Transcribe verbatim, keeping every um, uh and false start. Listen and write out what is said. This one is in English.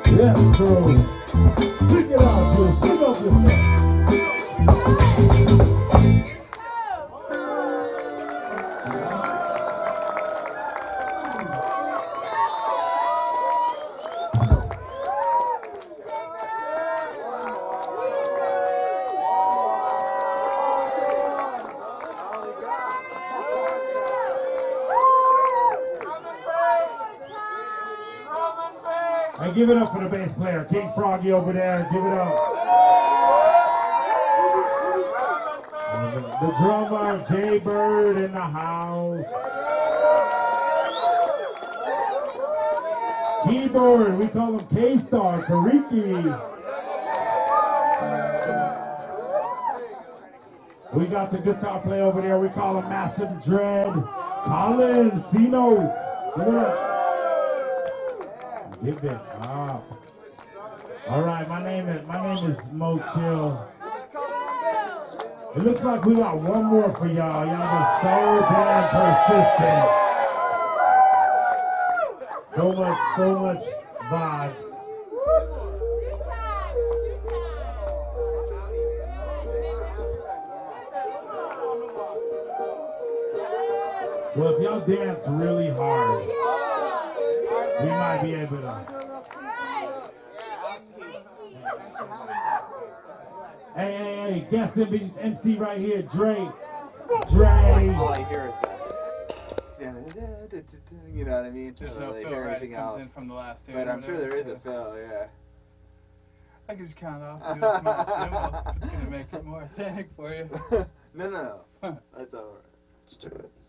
Yes, bro. Sing it out, Jill. Sing up yourself. Hey, give it up for the bass player, King Froggy over there. Give it up. The drummer, Jay Bird in the house. Keyboard, we call him K-Star, Kariki. We got the guitar player over there, we call him Massive Dread. Colin, C-Notes. Give it up. Give it up. All right, my name is my name is Mo Chill. It looks like we got one more for y'all. Y'all are so damn persistent. So much, so much vibes. Well, if y'all dance really hard, we might be able to. Hey, hey, hey, guest M C right here, Dre. Dre. All I hear is that. You know what I mean? There's I don't no really fill, hear right? anything It comes else. in from the last two. But I'm sure there is a fill, yeah. I can just count off and do a small cymbal. It's going to make it more authentic for you. No, no, no. That's all right. Let's do it.